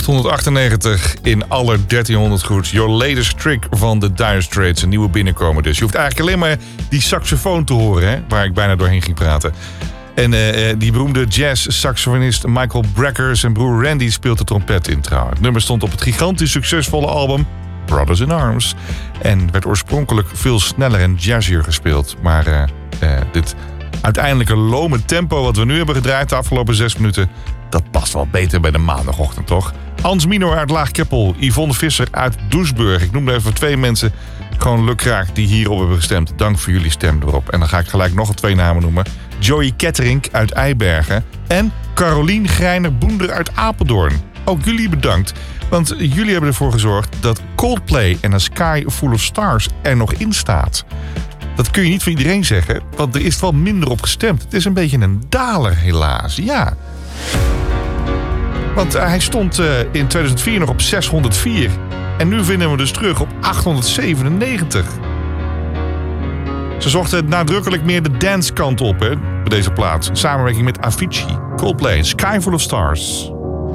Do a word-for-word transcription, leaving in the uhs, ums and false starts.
achthonderdachtennegentig in alle dertienhonderd goed. Your latest trick van de Dire Straits. Een nieuwe binnenkomen dus. Je hoeft eigenlijk alleen maar die saxofoon te horen, hè, waar ik bijna doorheen ging praten. En uh, die beroemde jazz-saxofonist Michael Brecker, zijn broer Randy, speelt de trompet in trouwens. Het nummer stond op het gigantisch succesvolle album Brothers in Arms. En werd oorspronkelijk veel sneller en jazzier gespeeld. Maar uh, uh, dit uiteindelijke lome tempo wat we nu hebben gedraaid de afgelopen zes minuten, dat past wel beter bij de maandagochtend, toch? Hans Minor uit Laagkeppel, Yvonne Visser uit Doesburg. Ik noem er even twee mensen gewoon lukraak die hierop hebben gestemd. Dank voor jullie stem erop. En dan ga ik gelijk nog twee namen noemen. Joey Ketterink uit Eibergen en Carolien Greiner-Boender uit Apeldoorn. Ook jullie bedankt, want jullie hebben ervoor gezorgd dat Coldplay en A Sky Full of Stars er nog in staat. Dat kun je niet voor iedereen zeggen, want er is wel minder op gestemd. Het is een beetje een daler helaas, ja. Want hij stond uh, in tweeduizend vier nog op zeshonderdvier. En nu vinden we hem dus terug op achthonderdzevenennegentig. Ze zochten nadrukkelijk meer de dance kant op, hè, bij deze plaat. Samenwerking met Avicii, Coldplay, Sky Full of Stars.